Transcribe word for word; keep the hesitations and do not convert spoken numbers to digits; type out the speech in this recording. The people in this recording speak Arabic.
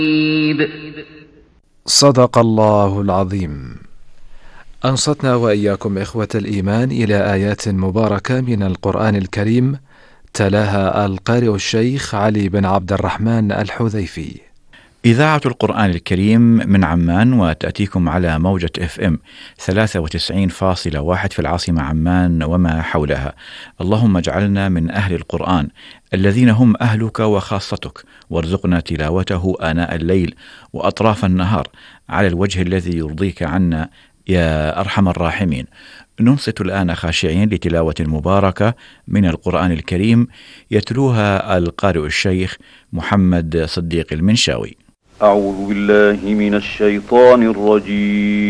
صدق الله العظيم. أنصتنا وإياكم إخوة الإيمان إلى آيات مباركة من القرآن الكريم، تلاها القارئ الشيخ علي بن عبد الرحمن الحذيفي. إذاعة القرآن الكريم من عمان، وتأتيكم على موجة اف ام ثلاثة وتسعين فاصلة واحد في العاصمة عمان وما حولها. اللهم اجعلنا من أهل القرآن الذين هم أهلك وخاصتك، وارزقنا تلاوته آناء الليل وأطراف النهار على الوجه الذي يرضيك عنا يا أرحم الراحمين. ننصت الآن خاشعين لتلاوة مباركة من القرآن الكريم يتلوها القارئ الشيخ محمد صديق المنشاوي. أعوذ بالله من الشيطان الرجيم.